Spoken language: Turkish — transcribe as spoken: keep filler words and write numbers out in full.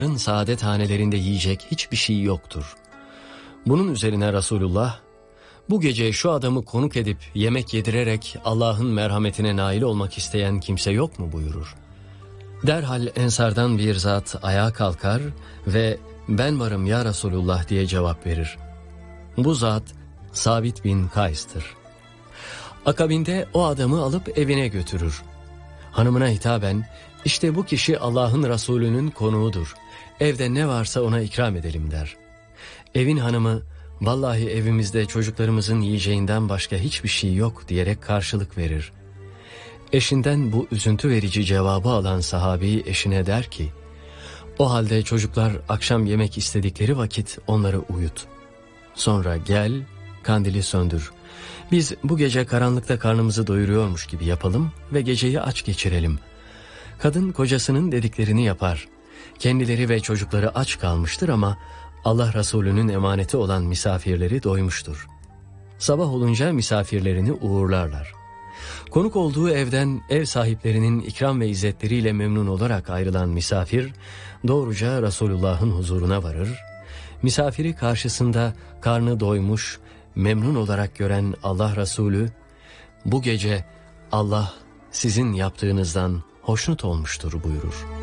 saadet hanelerinde yiyecek hiçbir şey yoktur. Bunun üzerine Resulullah, bu gece şu adamı konuk edip yemek yedirerek Allah'ın merhametine nail olmak isteyen kimse yok mu buyurur. Derhal ensardan bir zat ayağa kalkar ve ben varım ya Resulullah diye cevap verir. Bu zat Sabit bin Kays'tır. Akabinde o adamı alıp evine götürür. Hanımına hitaben, işte bu kişi Allah'ın Resulü'nün konuğudur. Evde ne varsa ona ikram edelim der. Evin hanımı, vallahi evimizde çocuklarımızın yiyeceğinden başka hiçbir şey yok diyerek karşılık verir. Eşinden bu üzüntü verici cevabı alan sahabi eşine der ki, o halde çocuklar akşam yemek istedikleri vakit onları uyut. Sonra gel, kandili söndür. Biz bu gece karanlıkta karnımızı doyuruyormuş gibi yapalım ve geceyi aç geçirelim. Kadın kocasının dediklerini yapar. Kendileri ve çocukları aç kalmıştır ama Allah Resulü'nün emaneti olan misafirleri doymuştur. Sabah olunca misafirlerini uğurlarlar. Konuk olduğu evden ev sahiplerinin ikram ve izzetleriyle memnun olarak ayrılan misafir doğruca Resulullah'ın huzuruna varır. Misafiri karşısında karnı doymuş, memnun olarak gören Allah Resulü, bu gece Allah sizin yaptığınızdan hoşnut olmuştur buyurur.